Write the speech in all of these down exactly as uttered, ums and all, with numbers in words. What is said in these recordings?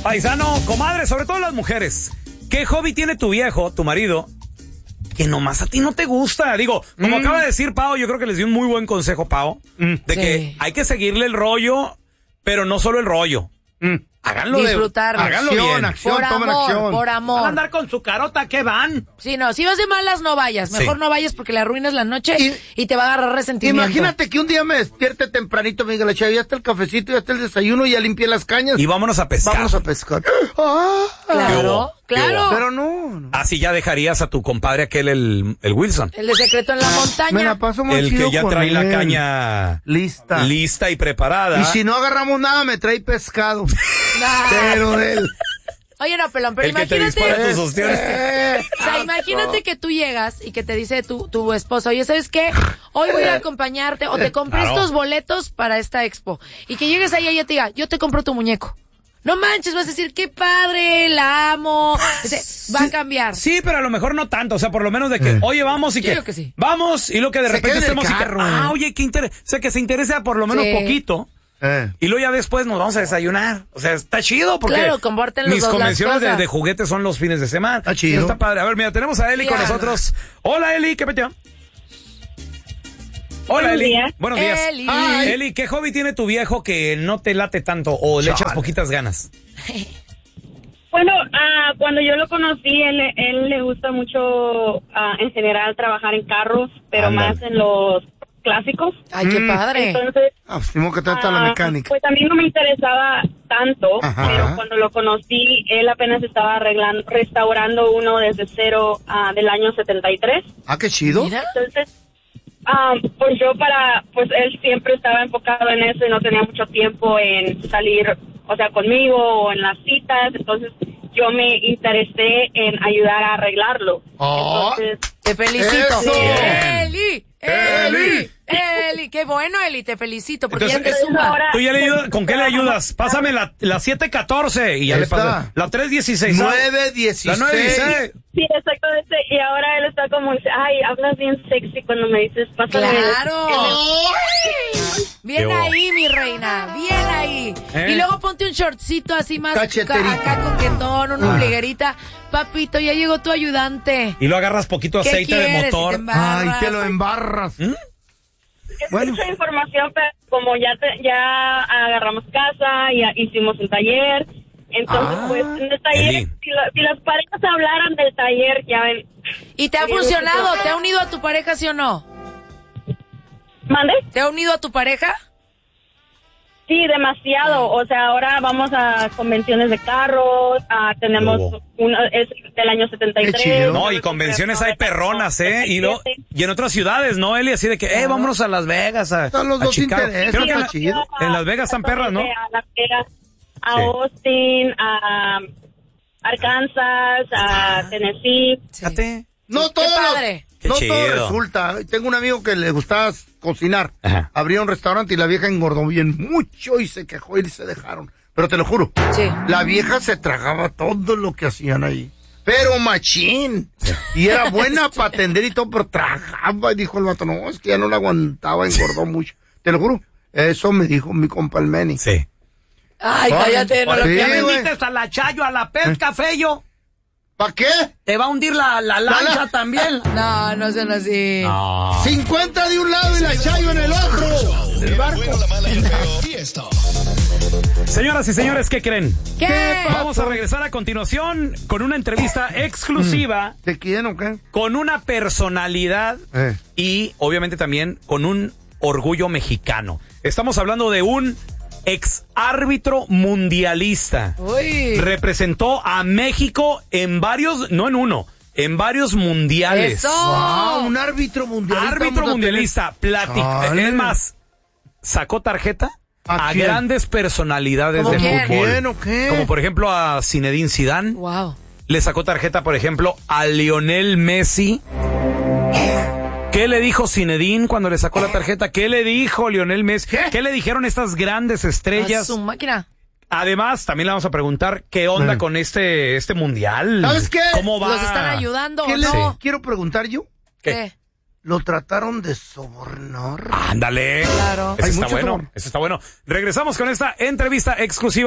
Paisano, comadre, sobre todo las mujeres. ¿Qué hobby tiene tu viejo, tu marido, que nomás a ti no te gusta? Digo, como mm. acaba de decir Pao, yo creo que les di un muy buen consejo, Pao, mm. de sí. que hay que seguirle el rollo, pero no solo el rollo. Mm. Háganlo disfrutar, de, háganlo acción, bien. acción, por tomen amor, acción. por amor. Van a andar con su carota, ¿qué van? Sí, no, si vas de malas no vayas, mejor sí. no vayas porque le arruinas la noche y, y te va a agarrar resentimiento. Imagínate que un día me despierte tempranito, me diga la chava, ya está el cafecito, ya está el desayuno, ya limpié las cañas. Y vámonos a pescar. Vámonos a pescar. Ah, claro, claro. Pero no, no. Así ya dejarías a tu compadre aquel, el, el Wilson. El de secreto en la montaña. Me la paso muy El chido que ya con trae él. la caña lista. Lista y preparada. Y si no agarramos nada, me trae pescado. Nah. Pero de él. Oye, no, pelón, pero el imagínate. Que te dispara tus ostiones. Eh, o sea, imagínate que tú llegas y que te dice tu, tu esposa, oye, ¿sabes qué? Hoy voy a acompañarte o te compré claro. estos boletos para esta expo. Y que llegues ahí y ella te diga, yo te compro tu muñeco. No manches, vas a decir, qué padre, la amo. Dice, va sí, a cambiar. Sí, pero a lo mejor no tanto. O sea, por lo menos de que, eh. oye, vamos y que, que sí. vamos y lo que de se repente estemos y que, carro, ah, oye, qué interés. O sea, que se interese por lo menos sí. poquito. Eh. Y luego ya después nos vamos a desayunar. O sea, está chido porque claro, comparten los mis dos convenciones las de, de juguetes son los fines de semana. Está chido. Está padre. A ver, mira, tenemos a Eli sí, con nosotros. Hola, Eli, ¿qué peteo? Hola, Buenos Eli. días. Buenos días. Eli. Ay. Eli, ¿qué hobby tiene tu viejo que no te late tanto o le Chale. echas poquitas ganas? Bueno, uh, cuando yo lo conocí, él, él le gusta mucho, uh, en general, trabajar en carros, pero Andale. más en los clásicos. Ay, qué padre. Entonces, ah, tengo que tratar uh, la mecánica. Pues a mí no me interesaba tanto, Ajá. pero cuando lo conocí, él apenas estaba arreglando, restaurando uno desde cero uh, del año setenta y tres. Ah, qué chido. Mira. Entonces, um, pues yo para, pues él siempre estaba enfocado en eso y no tenía mucho tiempo en salir, o sea, conmigo o en las citas, entonces yo me interesé en ayudar a arreglarlo. Oh, entonces, te felicito. Eso. Eli, Eli, Eli, qué bueno, Eli, te felicito porque entonces, ya te suma. ahora, ¿Tú ya le ayudas? ¿Con qué le ayudas? Pásame la, la siete catorce y ya Esta. le pasé. La tres dieciséis. nueve dieciséis. La nueve dieciséis. sí, exactamente, y ahora él está como, dice, ay, hablas bien sexy cuando me dices, pásame. ¡Claro! El... Bien ahí, mi reina, bien ahí. ¿Eh? Y luego ponte un shortcito así más Cacheterita. acá coquetón, una ah. ombliguerita. Papito, ya llegó tu ayudante. Y lo agarras poquito aceite de motor. Te ay, te lo embarras. ¿Mm? Es bueno. mucha información, pero como ya te, ya agarramos casa, ya hicimos un taller, entonces ah, pues en el taller, si, la, si las parejas hablaran del taller, ya ven. ¿Y te ha funcionado? ¿Te ha unido a tu pareja, sí o no? ¿Mande? ¿Te ha unido a tu pareja? Sí, demasiado. O sea, ahora vamos a convenciones de carros, a, tenemos oh. una, es del año setenta y tres. No, y convenciones hay perronas, ¿eh? Y, lo, y en otras ciudades, ¿no, Eli? Así de que, eh, vámonos a Las Vegas, a, Están los a dos Chicago. intereses, Creo que en, chido. en Las Vegas están perras, ¿no? A Las Vegas, a sí. Austin, a Arkansas, a Tennessee. Sí. No todo, padre. no chido. todo resulta. Tengo un amigo que le gustaba cocinar. Ajá. Abrió un restaurante y la vieja engordó bien mucho y se quejó y se dejaron. Pero te lo juro, sí. la vieja se tragaba todo lo que hacían ahí. Pero machín. Y era buena para atender y todo, pero tragaba. Y dijo el vato, no, es que ya no la aguantaba, engordó mucho. Te lo juro. Eso me dijo mi compa el Meni. Sí. Ay, cállate. No lo sí, que bendites a la Chayo, a la pesca, ¿Eh? Fello. ¿Para qué? Te va a hundir la, la lancha la... también. No, no sean así. No. cincuenta de un lado y la Chayo en el otro. Del barco. Señoras y señores, ¿qué creen? ¿Qué? Vamos a regresar a continuación con una entrevista exclusiva. ¿De quién o qué? Con una personalidad eh. y obviamente también con un orgullo mexicano. Estamos hablando de un ex árbitro mundialista. Uy. Representó a México en varios, no en uno, en varios mundiales. ¡Eso! Wow, un árbitro mundialista. Árbitro mundialista, platica. Es más, sacó tarjeta a, a grandes personalidades de quién? fútbol. ¿Quién o qué? Como por ejemplo a Zinedine Zidane. Wow. Le sacó tarjeta, por ejemplo, a Lionel Messi. ¿Qué le dijo Zinedine cuando le sacó la tarjeta? ¿Qué le dijo Lionel Messi? ¿Qué, ¿Qué le dijeron estas grandes estrellas? A su máquina. Además, también le vamos a preguntar qué onda sí. con este este mundial. ¿Sabes qué? ¿Cómo va? ¿Los están ayudando ¿Qué o le no? quiero preguntar yo? ¿Qué? ¿Qué? ¿Lo trataron de sobornar? Ándale. Claro. Eso Hay está mucho bueno. soborno. Eso está bueno. Regresamos con esta entrevista exclusiva.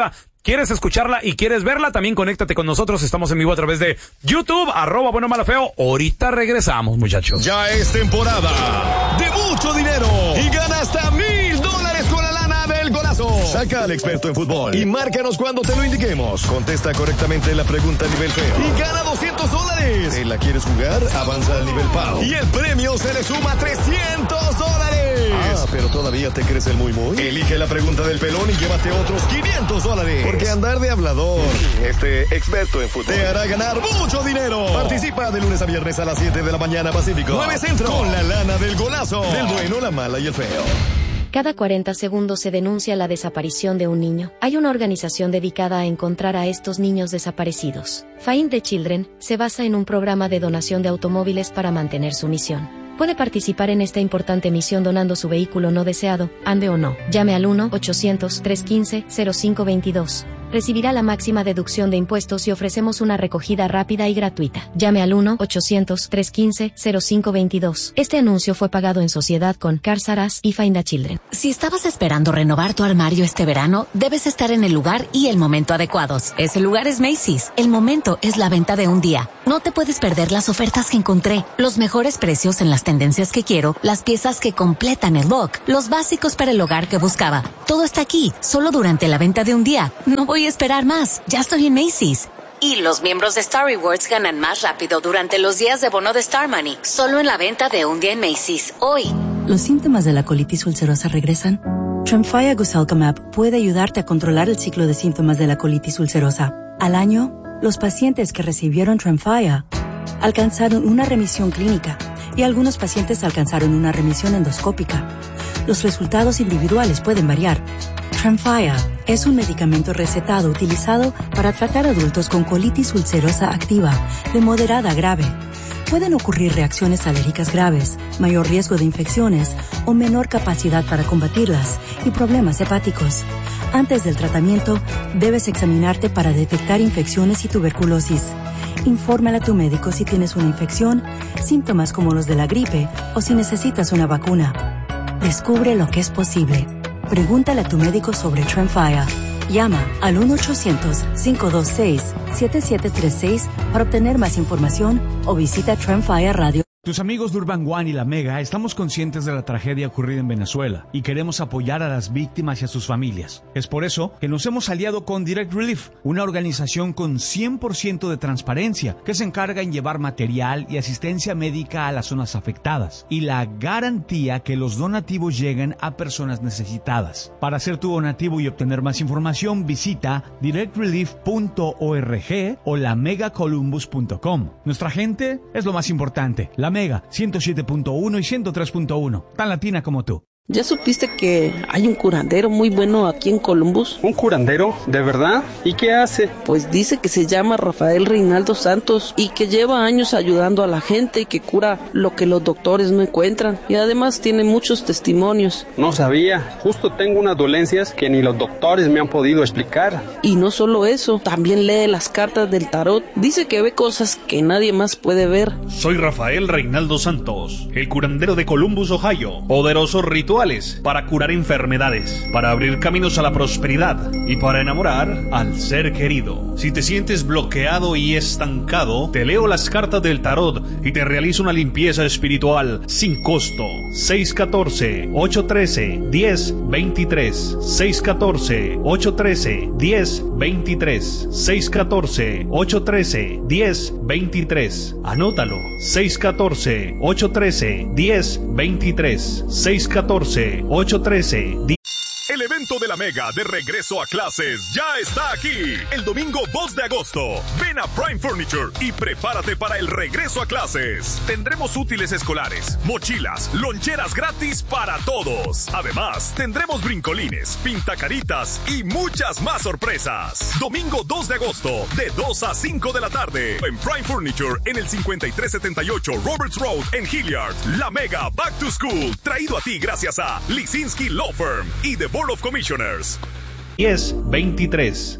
quieres escucharla y quieres verla, también conéctate con nosotros. Estamos en vivo a través de YouTube, arroba bueno, malo, feo. Ahorita regresamos, muchachos. Ya es temporada de mucho dinero y gana hasta mil dólares con la lana del golazo. Saca al experto en fútbol y márcanos cuando te lo indiquemos. Contesta correctamente la pregunta a nivel feo y gana doscientos dólares. ¿Te la quieres jugar? Avanza al nivel Pau y el premio se le suma a trescientos dólares. Ah, pero todavía te crees el muy muy. Elige la pregunta del pelón y llévate otros quinientos dólares. Porque andar de hablador, este experto en fútbol, te hará ganar mucho dinero. Participa de lunes a viernes a las siete de la mañana Pacífico, nueve Centro, con la lana del golazo, del bueno, la mala y el feo. Cada cuarenta segundos se denuncia la desaparición de un niño. Hay una organización dedicada a encontrar a estos niños desaparecidos. Find the Children se basa en un programa de donación de automóviles para mantener su misión. Puede participar en esta importante misión donando su vehículo no deseado, ande o no. Llame al uno ochocientos, trescientos quince, cero cinco veintidós. Recibirá la máxima deducción de impuestos y ofrecemos una recogida rápida y gratuita. Llame al uno ochocientos, trescientos quince, cero cinco veintidós. Este anuncio fue pagado en sociedad con Cars R Us y Find a Children. Si estabas esperando renovar tu armario este verano, debes estar en el lugar y el momento adecuados. Ese lugar es Macy's. El momento es la venta de un día. No te puedes perder las ofertas que encontré, los mejores precios en las tendencias que quiero, las piezas que completan el look, los básicos para el hogar que buscaba. Todo está aquí, solo durante la venta de un día. No voy a esperar más. Ya estoy en Macy's. Y los miembros de Star Rewards ganan más rápido durante los días de bono de Star Money. Solo en la venta de un día en Macy's. Hoy. ¿Los síntomas de la colitis ulcerosa regresan? Tremfya Guselkumab puede ayudarte a controlar el ciclo de síntomas de la colitis ulcerosa. Al año, los pacientes que recibieron Tremfya alcanzaron una remisión clínica y algunos pacientes alcanzaron una remisión endoscópica. Los resultados individuales pueden variar. Tremfya es un medicamento recetado utilizado para tratar adultos con colitis ulcerosa activa de moderada a grave. Pueden ocurrir reacciones alérgicas graves, mayor riesgo de infecciones o menor capacidad para combatirlas y problemas hepáticos. Antes del tratamiento, debes examinarte para detectar infecciones y tuberculosis. Infórmale a tu médico si tienes una infección, síntomas como los de la gripe o si necesitas una vacuna. Descubre lo que es posible. Pregúntale a tu médico sobre Tremfya. Llama al uno ochocientos, cinco dos seis, siete siete tres seis para obtener más información o visita Tremfya Radio. Tus amigos de Urban One y La Mega estamos conscientes de la tragedia ocurrida en Venezuela y queremos apoyar a las víctimas y a sus familias. Es por eso que nos hemos aliado con Direct Relief, una organización con cien por ciento de transparencia que se encarga en llevar material y asistencia médica a las zonas afectadas y la garantía que los donativos lleguen a personas necesitadas. Para hacer tu donativo y obtener más información, visita direct relief punto org o la mega columbus punto com. Nuestra gente es lo más importante. La Mega ciento siete punto uno y ciento tres punto uno, tan latina como tú. ¿Ya supiste que hay un curandero muy bueno aquí en Columbus? ¿Un curandero? ¿De verdad? ¿Y qué hace? Pues dice que se llama Rafael Reinaldo Santos y que lleva años ayudando a la gente y que cura lo que los doctores no encuentran. Y además tiene muchos testimonios. No sabía. Justo tengo unas dolencias que ni los doctores me han podido explicar. Y no solo eso, también lee las cartas del tarot. Dice que ve cosas que nadie más puede ver. Soy Rafael Reinaldo Santos, el curandero de Columbus, Ohio. Poderoso ritual para curar enfermedades, para abrir caminos a la prosperidad y para enamorar al ser querido. Si te sientes bloqueado y estancado, te leo las cartas del tarot y te realizo una limpieza espiritual sin costo. seis uno cuatro, ocho uno tres, uno cero dos tres seis uno cuatro, ocho uno tres, uno cero dos tres seis uno cuatro, ocho uno tres, uno cero dos tres. Anótalo. seis uno cuatro, ocho uno tres, uno cero dos tres seis uno cuatro, ocho uno tres, diez. El evento de la Mega de regreso a clases ya está aquí. El domingo dos de agosto. Ven a Prime Furniture y prepárate para el regreso a clases. Tendremos útiles escolares, mochilas, loncheras gratis para todos. Además, tendremos brincolines, pintacaritas y muchas más sorpresas. Domingo dos de agosto, de dos a cinco de la tarde. En Prime Furniture, en el cincuenta y tres setenta y ocho Roberts Road en Hilliard. La Mega Back to School, traído a ti gracias a Lisinski Law Firm y The Board of Commissioners. diez veintitrés.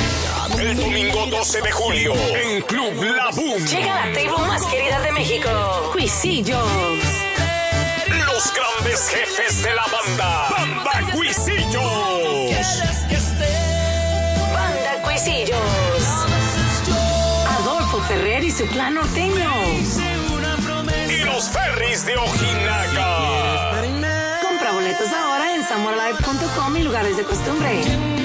El domingo doce de julio, en Club La Boom. Llega la tribu más querida de México, Cuisillos. Los grandes jefes de la banda, Banda Cuisillos. Banda sencillos. Adolfo Ferrer y su plan norteño. Y los Ferris de Ojinaga. Compra boletos ahora en samurai live punto com y lugares de costumbre.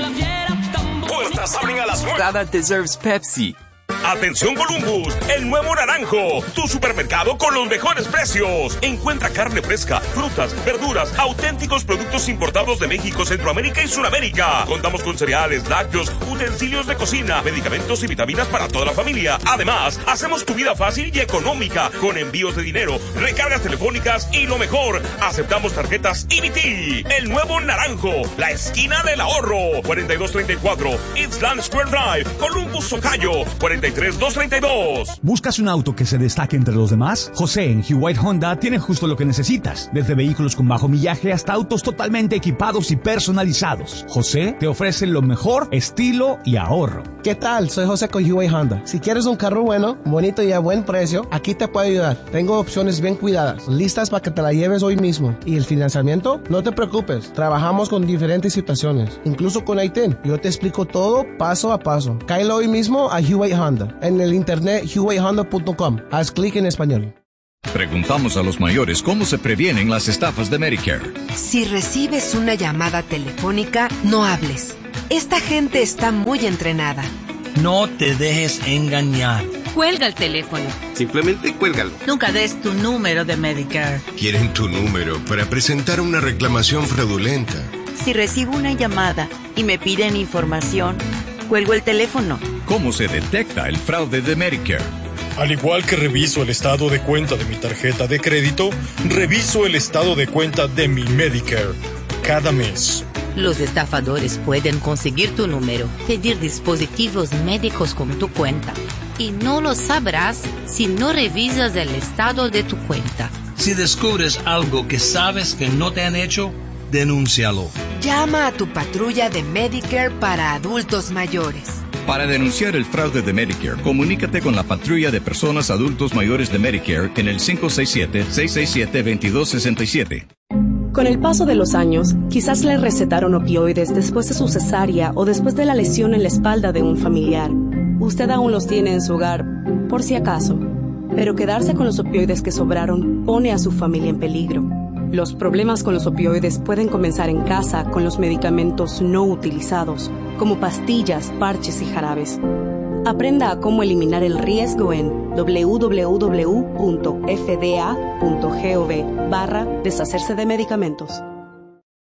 Puertas abren a las nueve. Dada deserves Pepsi. Atención Columbus, el nuevo Naranjo, tu supermercado con los mejores precios. Encuentra carne fresca, frutas, verduras, auténticos productos importados de México, Centroamérica y Sudamérica. Contamos con cereales, lácteos, utensilios de cocina, medicamentos y vitaminas para toda la familia. Además, hacemos tu vida fácil y económica con envíos de dinero, recargas telefónicas y lo mejor, aceptamos tarjetas E B T. El nuevo Naranjo, la esquina del ahorro. cuarenta y dos treinta y cuatro Eastland Square Drive, Columbus, Ohio. cuarenta y tres doscientos treinta y dos. ¿Buscas un auto que se destaque entre los demás? José en Hugh White Honda tiene justo lo que necesitas, desde vehículos con bajo millaje hasta autos totalmente equipados y personalizados. José te ofrece lo mejor, estilo y ahorro. ¿Qué tal? Soy José con Hugh White Honda. Si quieres un carro bueno, bonito y a buen precio, aquí te puedo ayudar. Tengo opciones bien cuidadas, listas para que te la lleves hoy mismo. ¿Y el financiamiento? No te preocupes, trabajamos con diferentes situaciones, incluso con I T I N. Yo te explico todo paso a paso. Cáelo hoy mismo a Hugh White Honda. En el internet hugh white honda punto com. Haz clic en español. Preguntamos a los mayores cómo se previenen las estafas de Medicare. Si recibes una llamada telefónica, no hables. Esta gente está muy entrenada. No te dejes engañar. Cuelga el teléfono. Simplemente cuélgalo. Nunca des tu número de Medicare. Quieren tu número para presentar una reclamación fraudulenta. Si recibo una llamada y me piden información, cuelgo el teléfono. ¿Cómo se detecta el fraude de Medicare? Al igual que reviso el estado de cuenta de mi tarjeta de crédito, reviso el estado de cuenta de mi Medicare cada mes. Los estafadores pueden conseguir tu número, pedir dispositivos médicos con tu cuenta, y no lo sabrás si no revisas el estado de tu cuenta. Si descubres algo que sabes que no te han hecho, denúncialo. Llama a tu patrulla de Medicare para adultos mayores. Para denunciar el fraude de Medicare, comunícate con la patrulla de personas adultos mayores de Medicare en el cinco seis siete, seis seis siete, dos dos seis siete. Con el paso de los años, quizás le recetaron opioides después de su cesárea o después de la lesión en la espalda de un familiar. Usted aún los tiene en su hogar, por si acaso. Pero quedarse con los opioides que sobraron pone a su familia en peligro. Los problemas con los opioides pueden comenzar en casa con los medicamentos no utilizados, como pastillas, parches y jarabes. Aprenda a cómo eliminar el riesgo en doble u doble u doble u punto f d a punto gov barra deshacerse de medicamentos.